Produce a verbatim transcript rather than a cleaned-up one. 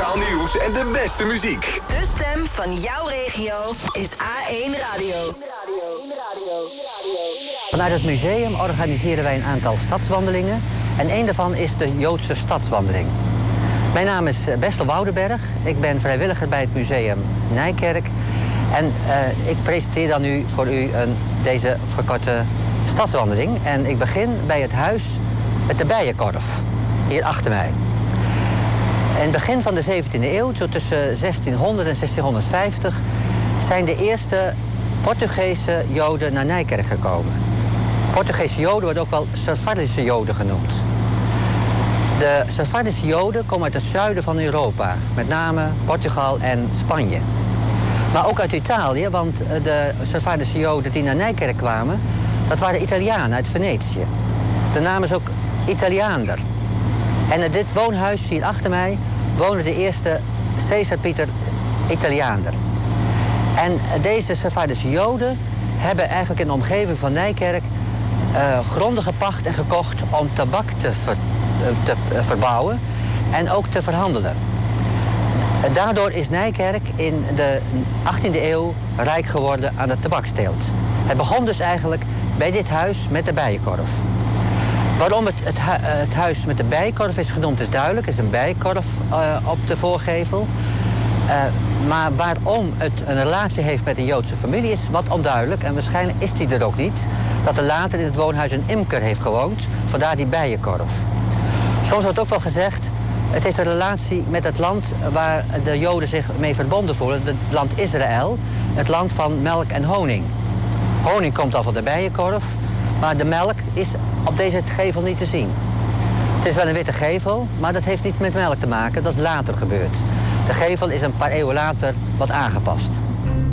Lokaal nieuws en de beste muziek. De stem van jouw regio is A één Radio. Vanuit het museum organiseren wij een aantal stadswandelingen. En een daarvan is de Joodse Stadswandeling. Mijn naam is Bessel Woudenberg. Ik ben vrijwilliger bij het museum Nijkerk. En uh, ik presenteer dan nu voor u een, deze verkorte stadswandeling. En ik begin bij het huis met de Bijenkorf, hier achter mij. In het begin van de zeventiende eeuw, zo tussen zestienhonderd en zestienhonderdvijftig... zijn de eerste Portugese Joden naar Nijkerk gekomen. Portugese Joden worden ook wel Sefardische Joden genoemd. De Sefardische Joden komen uit het zuiden van Europa, met name Portugal en Spanje. Maar ook uit Italië, want de Sefardische Joden die naar Nijkerk kwamen, dat waren Italianen uit Venetië. De naam is ook Italiaander. En in dit woonhuis hier achter mij woonde de eerste Caesar Pieter Italiaander. En deze Sefardische Joden hebben eigenlijk in de omgeving van Nijkerk uh, gronden gepacht en gekocht om tabak te, ver, uh, te uh, verbouwen en ook te verhandelen. Daardoor is Nijkerk in de achttiende eeuw rijk geworden aan de tabaksteelt. Het begon dus eigenlijk bij dit huis met de Bijenkorf. Waarom het, het, hu het huis met de Bijenkorf is genoemd is duidelijk. Er is een bijenkorf uh, op de voorgevel. Uh, maar waarom het een relatie heeft met een Joodse familie is wat onduidelijk. En waarschijnlijk is die er ook niet. Dat er later in het woonhuis een imker heeft gewoond. Vandaar die Bijenkorf. Soms wordt ook wel gezegd, het heeft een relatie met het land waar de Joden zich mee verbonden voelen. Het land Israël, het land van melk en honing. Honing komt al van de Bijenkorf, maar de melk is op deze gevel niet te zien. Het is wel een witte gevel, maar dat heeft niets met melk te maken. Dat is later gebeurd. De gevel is een paar eeuwen later wat aangepast.